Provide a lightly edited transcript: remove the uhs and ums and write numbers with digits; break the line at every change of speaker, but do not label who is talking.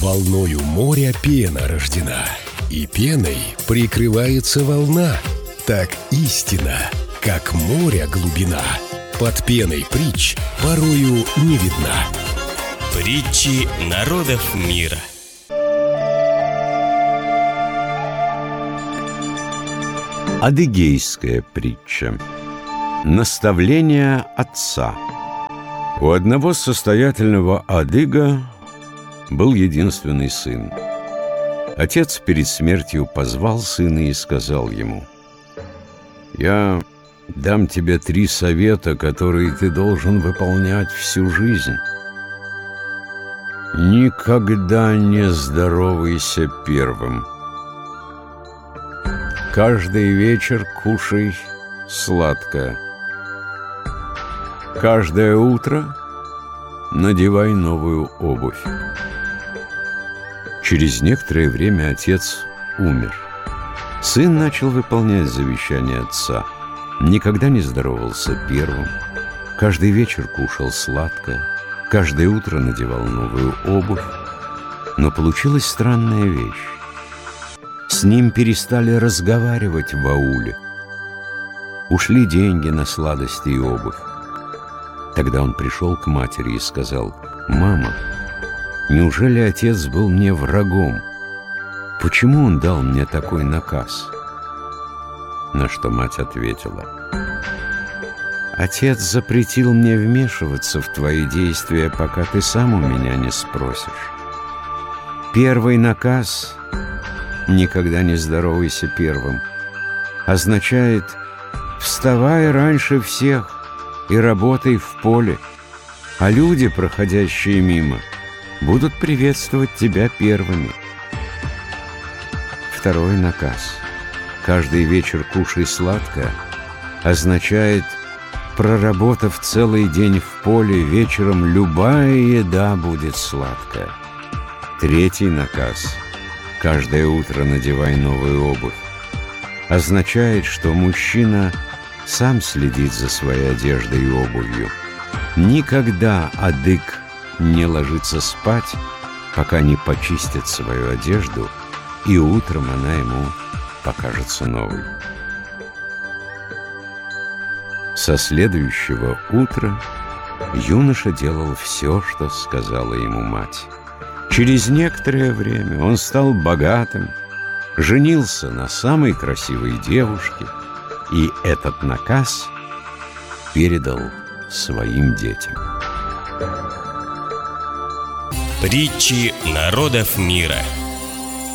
Волною моря пена рождена, и пеной прикрывается волна. Так истина, как моря глубина, под пеной притч порою не видна.
Притчи народов мира.
Адыгейская притча. Наставление отца. У одного состоятельного адыга был единственный сын. Отец перед смертью позвал сына и сказал ему: «Я дам тебе 3 совета, которые ты должен выполнять всю жизнь. Никогда не здоровайся первым. Каждый вечер кушай сладкое. Каждое утро надевай новую обувь». Через некоторое время отец умер. Сын начал выполнять завещание отца. Никогда не здоровался первым. Каждый вечер кушал сладкое. Каждое утро надевал новую обувь. Но получилась странная вещь. С ним перестали разговаривать в ауле. Ушли деньги на сладости и обувь. Тогда он пришел к матери и сказал: «Мама, неужели отец был мне врагом? Почему он дал мне такой наказ?» На что мать ответила: «Отец запретил мне вмешиваться в твои действия, пока ты сам у меня не спросишь. Первый наказ — никогда не здоровайся первым — означает: вставай раньше всех и работай в поле, а люди, проходящие мимо, будут приветствовать тебя первыми. Второй наказ — каждый вечер кушай сладкое — означает: проработав целый день в поле, вечером любая еда будет сладкая. Третий наказ — каждое утро надевай новую обувь — означает, что мужчина сам следит за своей одеждой и обувью. Никогда адык не ложится спать, пока не почистит свою одежду, и утром она ему покажется новой». Со следующего утра юноша делал все, что сказала ему мать. Через некоторое время он стал богатым, женился на самой красивой девушке и этот наказ передал своим детям.
Притчи народов мира.